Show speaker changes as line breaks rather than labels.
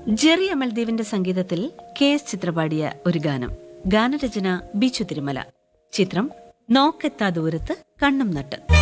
Jerry അമൽദേവിന്റെ സംഗീതത്തിൽ KS ചിത്ര പാടിയ ഒരു ഗാനം. ഗാനരചന ബിച്ചു തിരുമല. ചിത്രം നോക്കെത്താ ദൂരത്ത് കണ്ണും നട്ട്.